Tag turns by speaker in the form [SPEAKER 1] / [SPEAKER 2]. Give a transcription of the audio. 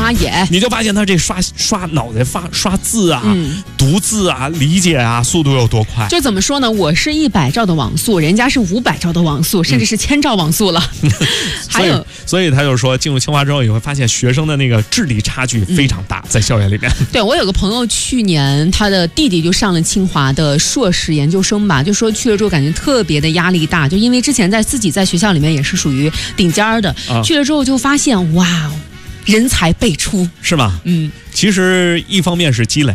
[SPEAKER 1] 啊也，
[SPEAKER 2] 你就发现他这刷脑袋刷字啊、读字啊、理解啊，速度有多快？
[SPEAKER 1] 就怎么说呢？我是100兆的网速，人家是500兆的网速，甚至是1000兆网速了。还有，
[SPEAKER 2] 所以他就说，进入清华之后，也会发现学生的那个智力差距非常大，在校园里面。
[SPEAKER 1] 对，我有个朋友，去年他的弟弟就上了清华的硕士研究生吧，就说去了之后感觉特别的压力大，就因为之前自己在学校里面也是属于顶尖的，去了之后就发现哇，人才辈出，
[SPEAKER 2] 是吗？其实一方面是积累，